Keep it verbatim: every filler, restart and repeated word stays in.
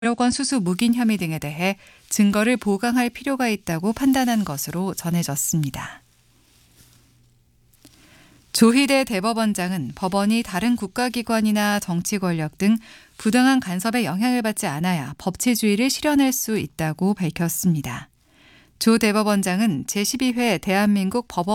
여권 수수 묵인 혐의 등에 대해 증거를 보강할 필요가 있다고 판단한 것으로 전해졌습니다. 조희대 대법원장은 법원이 다른 국가기관이나 정치 권력 등 부당한 간섭에 영향을 받지 않아야 법치주의를 실현할 수 있다고 밝혔습니다. 조 대법원장은 제십이 회 대한민국 법원